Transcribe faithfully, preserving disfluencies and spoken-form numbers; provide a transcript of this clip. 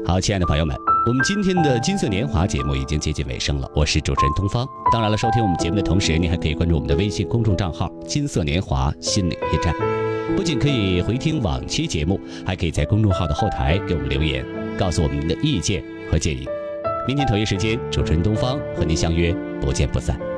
好，亲爱的朋友们，我们今天的金色年华节目已经接近尾声了，我是主持人东方。当然了，收听我们节目的同时，您还可以关注我们的微信公众账号金色年华心理驿站，不仅可以回听往期节目，还可以在公众号的后台给我们留言，告诉我们您的意见和建议。明天同一时间，主持人东方和您相约不见不散。